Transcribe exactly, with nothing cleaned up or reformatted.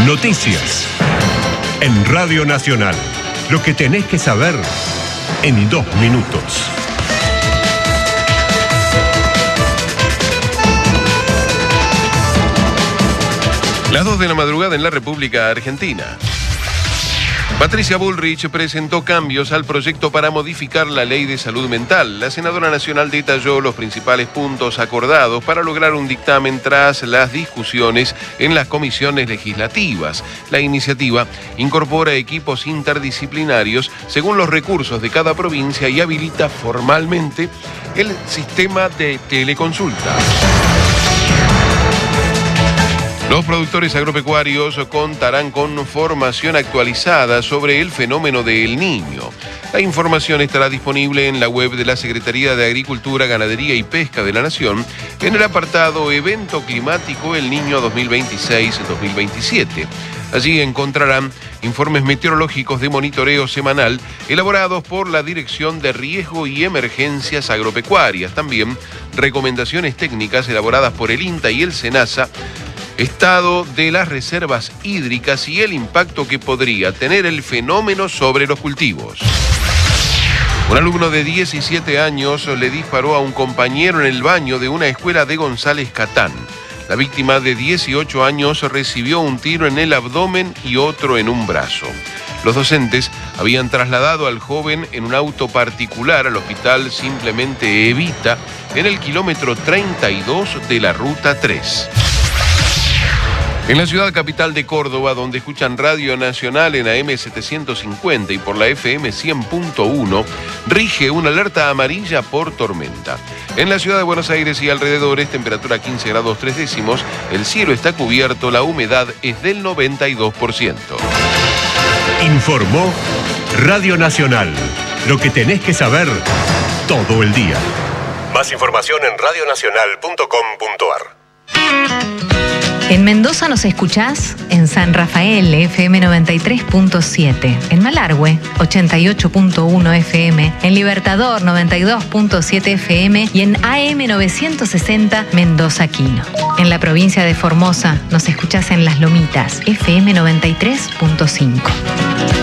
Noticias. En Radio Nacional. Lo que tenés que saber en dos minutos. Las dos de la madrugada en la República Argentina. Patricia Bullrich presentó cambios al proyecto para modificar la ley de salud mental. La senadora nacional detalló los principales puntos acordados para lograr un dictamen tras las discusiones en las comisiones legislativas. La iniciativa incorpora equipos interdisciplinarios según los recursos de cada provincia y habilita formalmente el sistema de teleconsulta. Los productores agropecuarios contarán con formación actualizada sobre el fenómeno de El Niño. La información estará disponible en la web de la Secretaría de Agricultura, Ganadería y Pesca de la Nación en el apartado Evento Climático El Niño dos mil veintiséis dos mil veintisiete. Allí encontrarán informes meteorológicos de monitoreo semanal elaborados por la Dirección de Riesgo y Emergencias Agropecuarias. También recomendaciones técnicas elaboradas por el INTA y el SENASA, estado de las reservas hídricas y el impacto que podría tener el fenómeno sobre los cultivos. Un alumno de diecisiete años le disparó a un compañero en el baño de una escuela de González Catán. La víctima de dieciocho años recibió un tiro en el abdomen y otro en un brazo. Los docentes habían trasladado al joven en un auto particular al hospital Simplemente Evita en el kilómetro treinta y dos de la Ruta tres. En la ciudad capital de Córdoba, donde escuchan Radio Nacional en A M setecientos cincuenta y por la F M cien punto uno, rige una alerta amarilla por tormenta. En la ciudad de Buenos Aires y alrededores, temperatura quince grados tres décimos, el cielo está cubierto, la humedad es del noventa y dos por ciento. Informó Radio Nacional. Lo que tenés que saber todo el día. Más información en radio nacional punto com punto a r. En Mendoza nos escuchás en San Rafael, F M noventa y tres punto siete, en Malargüe, ochenta y ocho punto uno F M, en Libertador, noventa y dos punto siete F M y en A M novecientos sesenta Mendoza Quino. En la provincia de Formosa nos escuchás en Las Lomitas, F M noventa y tres punto cinco.